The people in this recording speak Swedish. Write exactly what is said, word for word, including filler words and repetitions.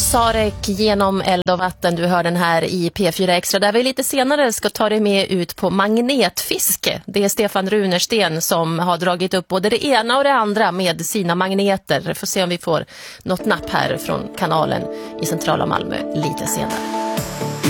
Sarek genom eld och vatten. Du hör den här i P fyra Extra där vi lite senare ska ta dig med ut på magnetfiske. Det är Stefan Runersten som har dragit upp både det ena och det andra med sina magneter. Får se om vi får något napp här från kanalen i centrala Malmö lite senare.